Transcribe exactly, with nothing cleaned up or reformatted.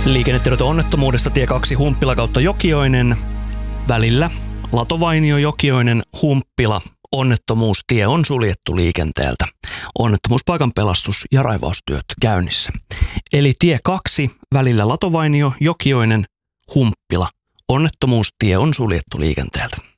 Liikennetiedote onnettomuudesta tie kaksi Humppila kautta Jokioinen. Välillä Latovainio-Jokioinen Humppila. Onnettomuustie on suljettu liikenteeltä. Onnettomuuspaikan pelastus- ja raivaustyöt käynnissä. Eli tie kaksi välillä Latovainio-Jokioinen Humppila. Onnettomuustie on suljettu liikenteeltä.